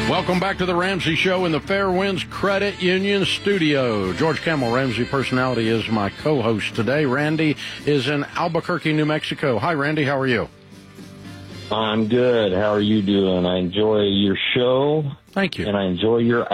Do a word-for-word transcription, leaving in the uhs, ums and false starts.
Welcome back to the Ramsey Show in the Fairwinds Credit Union studio. George Kamel, Ramsey Personality, is my co-host today. Randy is in Albuquerque, New Mexico. Hi, Randy. How are you? I'm good. How are you doing? I enjoy your show. Thank you. And I enjoy your